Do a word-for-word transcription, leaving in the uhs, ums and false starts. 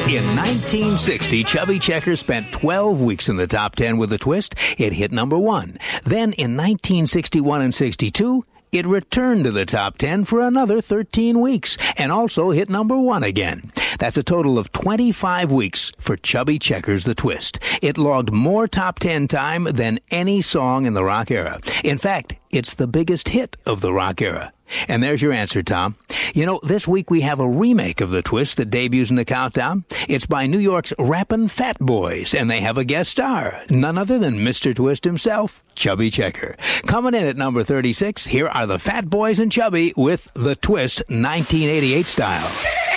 In nineteen sixty, Chubby Checker spent twelve weeks in the top ten with the twist. It hit number one. Then in nineteen sixty-one and sixty-two, it returned to the top ten for another thirteen weeks and also hit number one again. That's a total of twenty-five weeks for Chubby Checker's The Twist. It logged more top ten time than any song in the rock era. In fact, it's the biggest hit of the rock era. And there's your answer, Tom. You know, this week we have a remake of The Twist that debuts in the countdown. It's by New York's Rappin' Fat Boys, and they have a guest star, none other than Mister Twist himself, Chubby Checker. Coming in at number thirty-six, here are the Fat Boys and Chubby with The Twist nineteen eighty-eight style.